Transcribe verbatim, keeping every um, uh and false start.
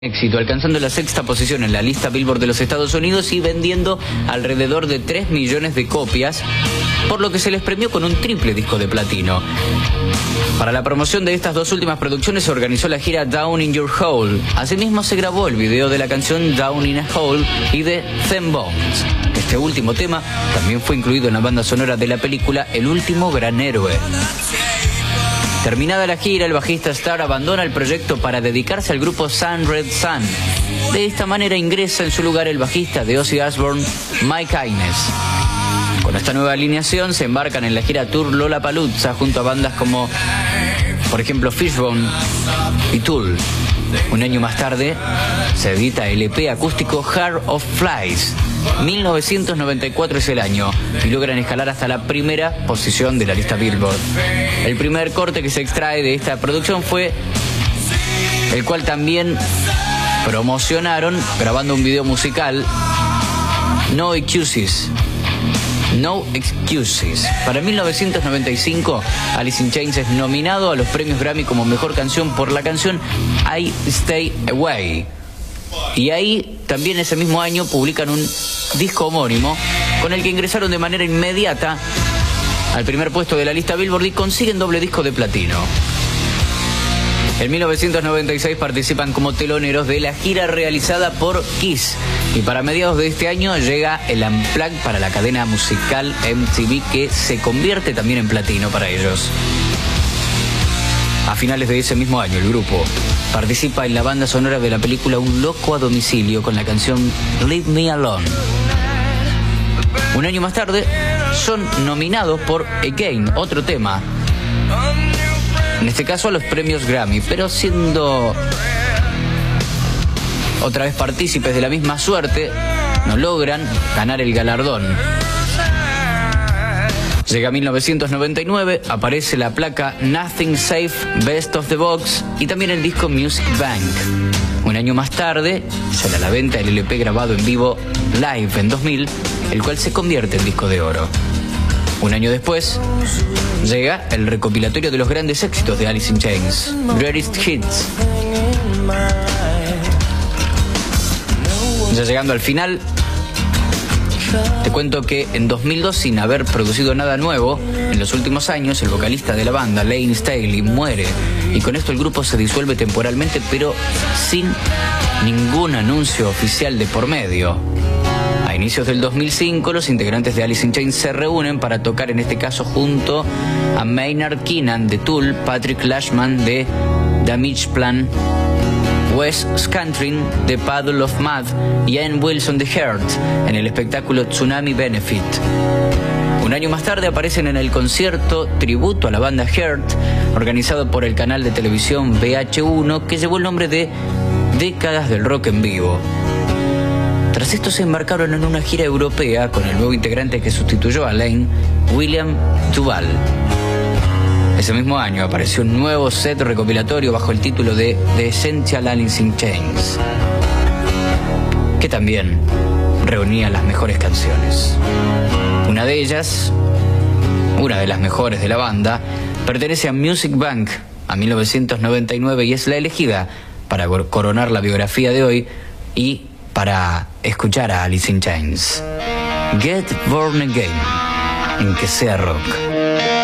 Éxito, alcanzando la sexta posición en la lista Billboard de los Estados Unidos y vendiendo alrededor de tres millones de copias, por lo que se les premió con un triple disco de platino. Para la promoción de estas dos últimas producciones se organizó la gira Down in Your Hole. Asimismo se grabó el video de la canción Down in a Hole y de Them Bones. Este último tema también fue incluido en la banda sonora de la película El último gran héroe. Terminada la gira, el bajista Starr abandona el proyecto para dedicarse al grupo Sun Red Sun. De esta manera ingresa en su lugar el bajista de Ozzy Osbourne, Mike Inez. Con esta nueva alineación se embarcan en la gira Tour Lollapalooza junto a bandas como, por ejemplo, Fishbone y Tool. Un año más tarde se edita el E P acústico Heart of Flies. mil novecientos noventa y cuatro es el año y logran escalar hasta la primera posición de la lista Billboard. El primer corte que se extrae de esta producción fue el cual también promocionaron grabando un video musical, No Excuses. No Excuses. Para mil novecientos noventa y cinco, Alice in Chains es nominado a los premios Grammy como mejor canción por la canción I Stay Away. Y ahí, también ese mismo año, publican un disco homónimo con el que ingresaron de manera inmediata al primer puesto de la lista Billboard y consiguen doble disco de platino. En mil novecientos noventa y seis participan como teloneros de la gira realizada por Kiss. Y para mediados de este año llega el Unplugged para la cadena musical M T V, que se convierte también en platino para ellos. A finales de ese mismo año, el grupo participa en la banda sonora de la película Un loco a domicilio con la canción Leave Me Alone. Un año más tarde son nominados por Again, otro tema, en este caso a los premios Grammy, pero siendo otra vez partícipes de la misma suerte, no logran ganar el galardón. Llega mil novecientos noventa y nueve, aparece la placa Nothing Safe, Best of the Box y también el disco Music Bank. Un año más tarde sale a la venta el L P grabado en vivo Live en dos mil, el cual se convierte en disco de oro. Un año después llega el recopilatorio de los grandes éxitos de Alice in Chains, Greatest Hits. Ya llegando al final, te cuento que en dos mil dos, sin haber producido nada nuevo, en los últimos años el vocalista de la banda, Layne Staley, muere y con esto el grupo se disuelve temporalmente, pero sin ningún anuncio oficial de por medio. A inicios del dos mil cinco, los integrantes de Alice in Chains se reúnen para tocar, en este caso junto a Maynard Keenan de Tool, Patrick Lashman de Damageplan, Wes Scantrin de Puddle of Mudd y Ian Wilson de Heart en el espectáculo Tsunami Benefit. Un año más tarde aparecen en el concierto tributo a la banda Heart, organizado por el canal de televisión V H uno, que llevó el nombre de Décadas del Rock en Vivo. Tras esto se embarcaron en una gira europea con el nuevo integrante que sustituyó a Layne, William Duval. Ese mismo año apareció un nuevo set recopilatorio bajo el título de The Essential Alice in Chains, que también reunía las mejores canciones. Una de ellas, una de las mejores de la banda, pertenece a Music Bank a mil novecientos noventa y nueve y es la elegida para coronar la biografía de hoy y para escuchar a Alice in Chains. Get Born Again, en Que Sea Rock.